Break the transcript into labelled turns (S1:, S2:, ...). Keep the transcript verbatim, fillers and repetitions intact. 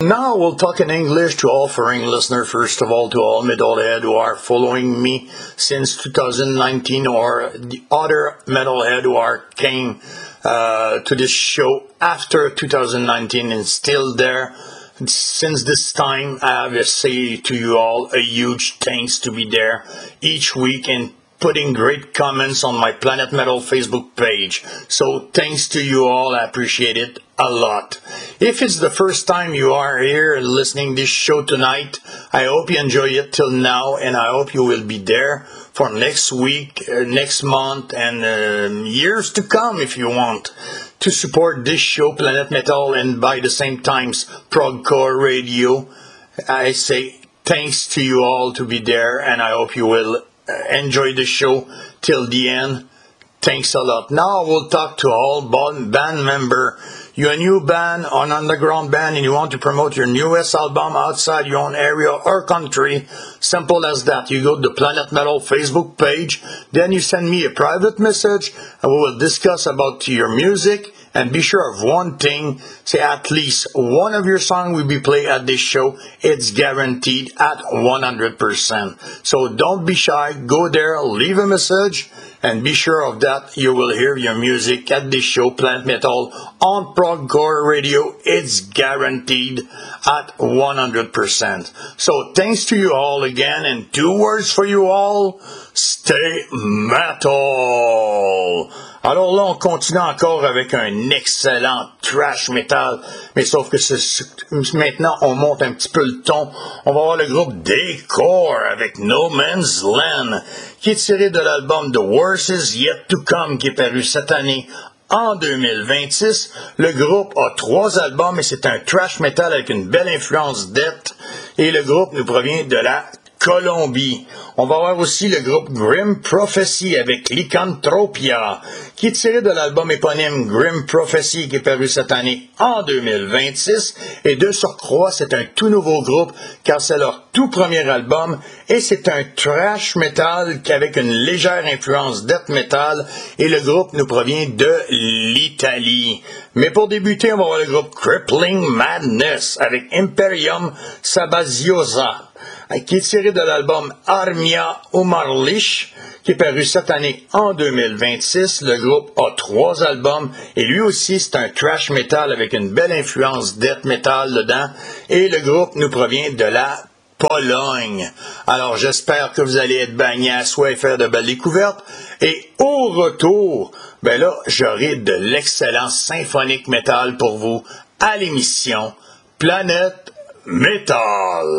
S1: now we'll talk in English to all foreign listeners. First of all, to all metalhead who are following me since two thousand nineteen, or the other metalhead who are came uh, to this show after two thousand nineteen and still there. Since this time, I have to say to you all a huge thanks to be there each week and putting great comments on my Planet Metal Facebook page. So thanks to you all, I appreciate it a lot. If it's the first time you are here listening this show tonight, I hope you enjoy it till now, and I hope you will be there for next week, uh, next month, and uh, years to come if you want, to support this show, Planet Metal, and by the same times, Progcore Radio. I say thanks to you all to be there, and I hope you will enjoy the show till the end. Thanks a lot. Now we'll talk to all band member. You're a new band, an underground band, and you want to promote your newest album outside your own area or country. Simple as that. You go to the Planet Metal Facebook page, then you send me a private message, and we will discuss about your music. And be sure of one thing, say at least one of your songs will be played at this show. It's guaranteed at one hundred percent. So don't be shy, go there, leave a message, and be sure of that you will hear your music at this show, Planet Metal, on Progcore Radio. It's guaranteed at one hundred percent. So thanks to you all again, and two words for you all, stay metal! Alors là, on continue encore avec un excellent thrash metal, mais sauf que c'est, maintenant, on monte un petit peu le ton. On va voir le groupe Decor avec No Man's Land, qui est tiré de l'album The Worst Is Yet To Come, qui est paru cette année en deux mille vingt-six. Le groupe a trois albums et c'est un thrash metal avec une belle influence death. Et le groupe nous provient de la Colombie. On va voir aussi le groupe Grim Prophecy avec Lycanthropia, qui est tiré de l'album éponyme Grim Prophecy, qui est paru cette année en deux mille vingt-six. Et de surcroît, c'est un tout nouveau groupe, car c'est leur tout premier album, et c'est un thrash metal avec une légère influence death metal, et le groupe nous provient de l'Italie. Mais pour débuter, on va voir le groupe Crippling Madness avec Imperium Sabazziosa, qui est tiré de l'album Armia Umarlich, qui est paru cette année en deux mille vingt-six. Le groupe a trois albums, et lui aussi, c'est un thrash metal avec une belle influence death metal dedans, et le groupe nous provient de la Pologne. Alors, j'espère que vous allez être baignés à soi et faire de belles découvertes. Et au retour, ben là, j'aurai de l'excellent symphonique metal pour vous à l'émission Planète Metal.